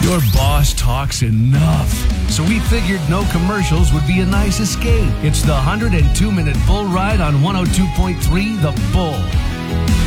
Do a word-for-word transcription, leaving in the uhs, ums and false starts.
Your boss talks enough. So we figured no commercials would be a nice escape. It's the one hundred two minute bull ride on one oh two point three The Bull.